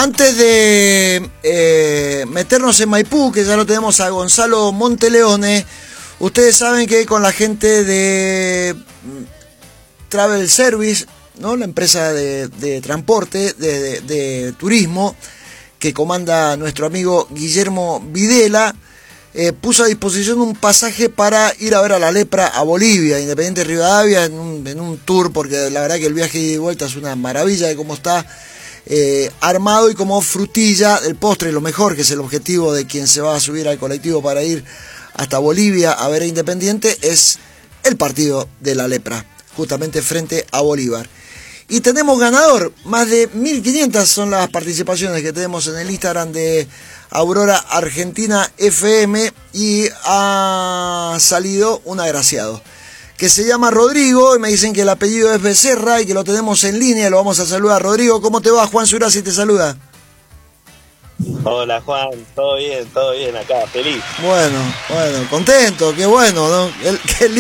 Antes de meternos en Maipú, que ya lo tenemos a Gonzalo Monteleone, ustedes saben que con la gente de Travel Service, ¿no? La empresa de transporte, de turismo, que comanda nuestro amigo Guillermo Videla, puso a disposición un pasaje para ir a ver a la lepra a Bolivia, Independiente Rivadavia, en un tour, porque la verdad que el viaje de vuelta es una maravilla de cómo está armado, y como frutilla del postre, lo mejor, que es el objetivo de quien se va a subir al colectivo para ir hasta Bolivia a ver a Independiente, es el partido de la lepra, justamente frente a Bolívar. Y tenemos ganador, más de 1500 son las participaciones que tenemos en el Instagram de Aurora Argentina FM, y ha salido un agraciado que se llama Rodrigo, y me dicen que el apellido es Becerra y que lo tenemos en línea. Lo vamos a saludar. Rodrigo, ¿cómo te va? Juan Surasi te saluda. Hola Juan, todo bien acá, feliz. Bueno, contento, qué bueno, ¿no? Qué